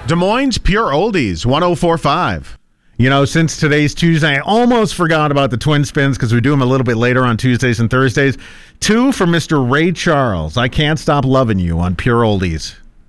Des Moines Pure Oldies, 104.5. You know, since today's Tuesday, I almost forgot about the Twin Spins because we do them a little bit later on Tuesdays and Thursdays. 2 for Mr. Ray Charles. I Can't Stop Loving You on Pure Oldies.